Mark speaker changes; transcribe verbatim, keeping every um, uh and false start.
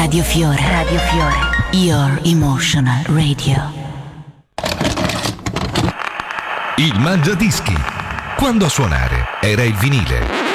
Speaker 1: Radio Fiore. Radio Fiore. Your Emotional Radio.
Speaker 2: Il Mangiadischi. Quando a suonare era il vinile.